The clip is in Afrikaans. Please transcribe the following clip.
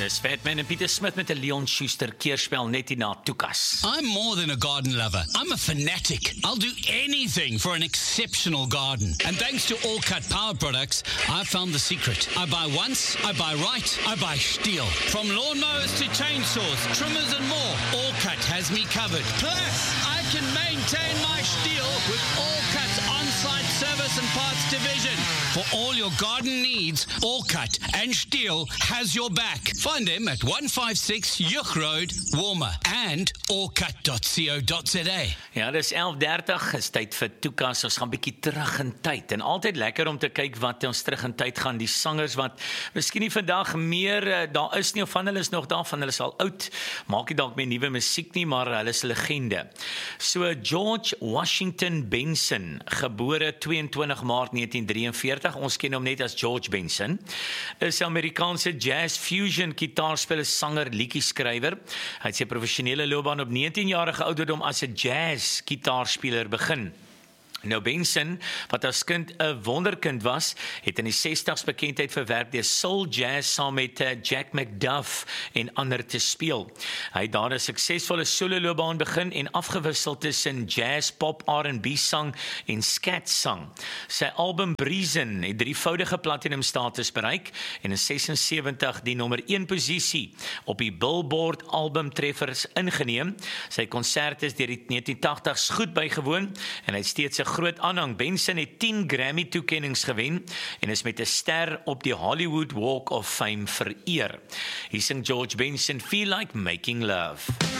Dis Fatman en Pieter Smith met 'n Leon Schuster keerspel net hierna Tukas. I'm more than a garden lover. I'm a fanatic. I'll do anything for an exceptional garden. And thanks to All Cut Power products, I found the secret. I buy once, I buy right, I buy Stihl. From lawnmowers to chainsaws, trimmers and more, All Cut has me covered. Plus, I can maintain my Stihl with All Cut's on-site service and parts division. For all your garden needs, All Cut and Stihl has your back. Find them at 156 Juk Road, Warmer, and allcut.co.za. Ja, dis 11:30, is tyd vir Tukas. Ons gaan bietjie terug in tyd. En altyd lekker om te kyk wat ons terug in tyd gaan. Die sangers wat miskien nie vandag meer daar is nie, of van hulle is nog daar, van hulle is al oud. Maak nie dalk meer nuwe musiek nie, maar hulle is 'n legende. So George Washington Benson, gebore 22 Maart 1943, ons ken hom net as George Benson, is 'n Amerikaanse jazz fusion gitaarspeler, sanger, liedjieskrywer. Hy het sy professionele loopbaan op 19-jarige ouderdom as 'n jazz gitaarspeler begin. Nou Benson, wat as kind 'n wonderkind was, het in die 60's bekendheid verwerf deur soul jazz saam met Jack McDuff en ander te speel. Hy het daar 'n suksesvolle solo-loopbaan begin en afgewissel tussen jazz, pop, R&B sang en scat sang. Sy album Breezin het 3voudige platinum status bereik en in 76 die nommer 1 posisie op die Billboard albumtreffers ingeneem. Sy konserte is deur die 1980's goed bygewoon en hy het steeds 'n groot aanhang. Benson het 10 Grammy-toekennings gewen en is met 'n ster op die Hollywood Walk of Fame vereer. Hier sing George Benson, Feel Like Making Love.